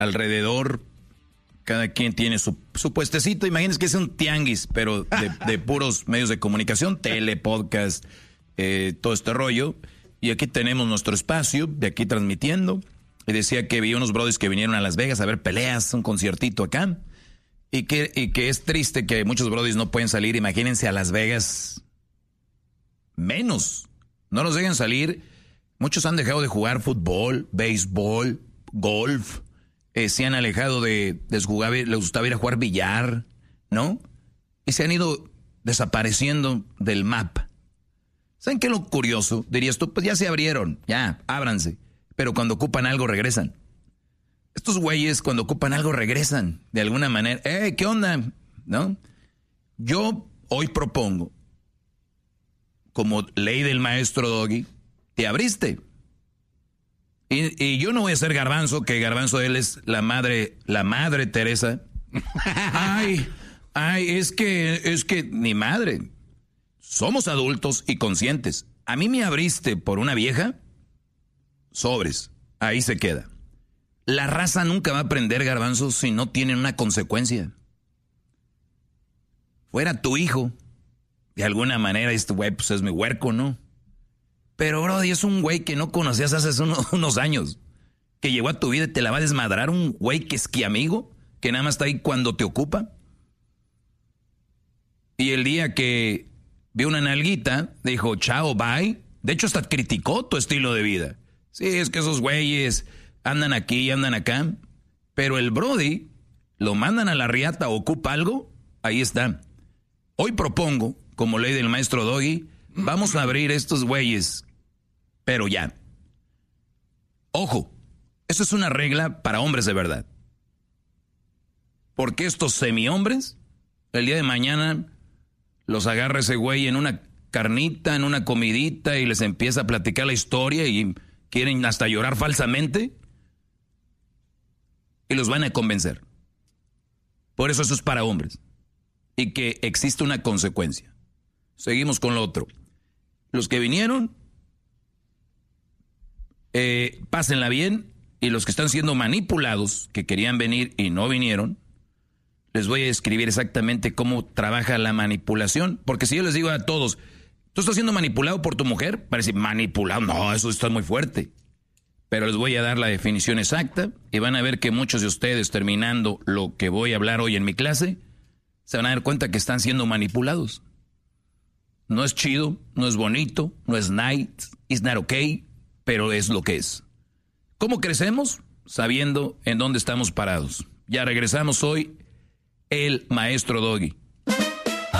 alrededor, cada quien tiene su puestecito. Imagínense que es un tianguis, pero de puros medios de comunicación, tele, podcast, todo este rollo. Y aquí tenemos nuestro espacio, de aquí transmitiendo. Y decía que vi unos brodis que vinieron a Las Vegas a ver peleas, un conciertito acá. Y que es triste que muchos brodis no pueden salir. Imagínense a Las Vegas. Menos. No los dejan salir. Muchos han dejado de jugar fútbol, béisbol, golf. Se han alejado de jugar, les gustaba ir a jugar billar, ¿no? Y se han ido desapareciendo del mapa. ¿Saben qué es lo curioso? Dirías tú, pues ya se abrieron, ya, ábranse. Pero cuando ocupan algo, regresan. Estos güeyes, cuando ocupan algo, regresan. De alguna manera, ¿qué onda? ¿No? Yo hoy propongo, como ley del maestro Doggy, te abriste. Y yo no voy a ser Garbanzo, que Garbanzo él es la madre Teresa. Es que ni madre. Somos adultos y conscientes. A mí me abriste por una vieja, sobres, ahí se queda. La raza nunca va a aprender, Garbanzo, si no tienen una consecuencia. Fuera tu hijo, de alguna manera este güey pues es mi huerco, ¿no? Pero, brody, es un güey que no conocías hace unos años. Que llegó a tu vida y te la va a desmadrar. Un güey que es que amigo, que nada más está ahí cuando te ocupa. Y el día que vio una nalguita, dijo, chao, bye. De hecho, hasta criticó tu estilo de vida. Sí, es que esos güeyes andan aquí y andan acá. Pero el brody, lo mandan a la riata o ocupa algo, ahí está. Hoy propongo, como ley del maestro Doggy, vamos a abrir estos güeyes. Pero ya. Ojo, eso es una regla para hombres de verdad. Porque estos semi-hombres, el día de mañana, los agarra ese güey en una carnita, en una comidita y les empieza a platicar la historia y quieren hasta llorar falsamente y los van a convencer. Por eso es para hombres. Y que existe una consecuencia. Seguimos con lo otro. Los que vinieron, pásenla bien, y los que están siendo manipulados, que querían venir y no vinieron, les voy a describir exactamente cómo trabaja la manipulación, porque si yo les digo a todos, ¿tú estás siendo manipulado por tu mujer? Parece manipulado, no, eso está muy fuerte. Pero les voy a dar la definición exacta y van a ver que muchos de ustedes, terminando lo que voy a hablar hoy en mi clase, se van a dar cuenta que están siendo manipulados. No es chido, no es bonito, no es nice, it's not okay, pero es lo que es. ¿Cómo crecemos? Sabiendo en dónde estamos parados. Ya regresamos hoy, el maestro Doggy.